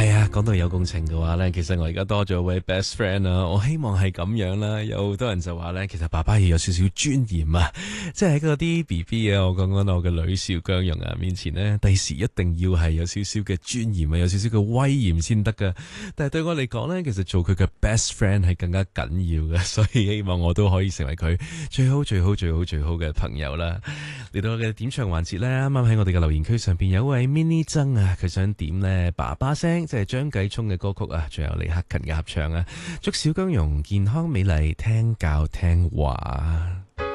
係啊，講到有共情嘅話呢，其實我而家多咗位 best friend 啦，我希望係咁樣啦。有好多人就話呢，其實爸爸要有少少尊嚴啊，即係喺嗰啲 BB 啊，我講緊我嘅女邵姜蓉啊面前呢，第時一定要係有少少嘅尊嚴啊，有少少嘅威嚴先得噶。但係對我嚟講呢，其實做佢嘅 best friend 係更加緊要嘅，所以希望我都可以成為佢最好嘅朋友啦。嚟到我嘅點唱環節呢，啱啱喺我哋嘅留言區上邊有位 mini 曾啊，佢想點呢爸爸聲，即係張繼聰嘅歌曲啊，仲有李克勤嘅合唱啊，祝小姜蓉健康美麗，聽教聽話。